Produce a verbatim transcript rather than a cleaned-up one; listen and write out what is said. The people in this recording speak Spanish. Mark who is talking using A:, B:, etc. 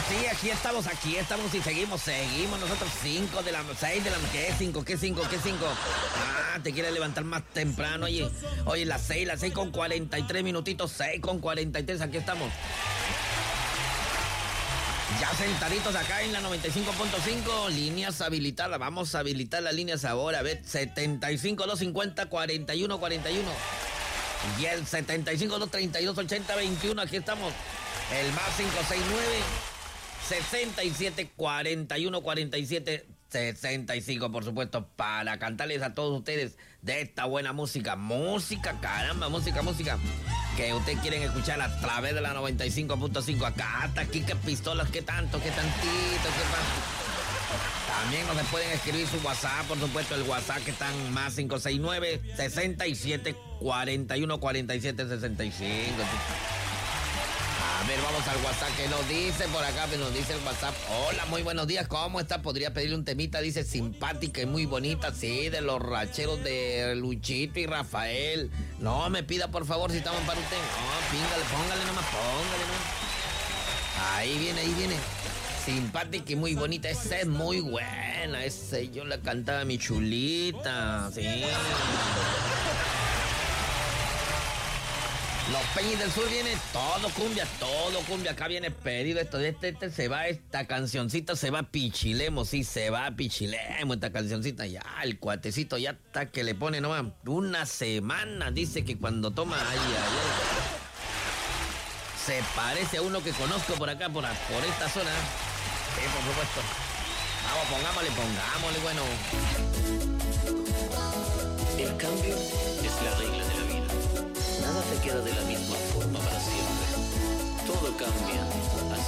A: sí, aquí estamos, aquí estamos y seguimos, seguimos nosotros cinco de la, seis de la, ¿qué cinco? ¿Qué cinco? ¿Qué cinco? Ah, te quieres levantar más temprano, oye, oye, las seis, las seis con cuarenta y tres minutitos, seis con cuarenta y tres, aquí estamos. Ya sentaditos acá en la noventa y cinco punto cinco, líneas habilitadas, vamos a habilitar las líneas ahora, a ver, setenta y cinco, doscientos cincuenta, cuarenta y uno, cuarenta y uno. Y el setenta y cinco, doscientos treinta y dos, ochenta, veintiuno, aquí estamos. El más cinco seis nueve, sesenta y siete, cuarenta y uno, cuarenta y siete, sesenta y cinco, por supuesto, para cantarles a todos ustedes de esta buena música. Música, caramba, música, música. Que ustedes quieren escuchar a través de la noventa y cinco punto cinco. Acá hasta aquí, qué pistolas, qué tanto, qué tantito, qué más. También nos pueden escribir su WhatsApp, por supuesto, el WhatsApp que están más cinco seis nueve, sesenta y siete, cuarenta y uno, cuarenta y siete, sesenta y cinco. A ver, vamos al WhatsApp que nos dice por acá, que nos dice el WhatsApp. Hola, muy buenos días, ¿cómo está? Podría pedirle un temita, dice, simpática y muy bonita, sí, de los racheros de Luchito y Rafael. No me pida, por favor, si estamos para usted. No, píngale, póngale nomás, póngale nomás. Ahí viene, ahí viene. Simpática y muy bonita, esa es muy buena, esa yo la cantaba mi chulita, sí. Los Peñis del Sur viene todo cumbia, todo cumbia. Acá viene pedido esto, este, este se va, esta cancioncita se va a pichilemo, sí, se va a pichilemo esta cancioncita. Ya, el cuatecito ya está que le pone nomás una semana. Dice que cuando toma, ay, ay, ay, se parece a uno que conozco por acá, por, por esta zona. Sí, por supuesto. Vamos, pongámosle, pongámosle, bueno.
B: El cambio es la regla de la vida. Nada te queda de la misma forma para siempre. Todo cambia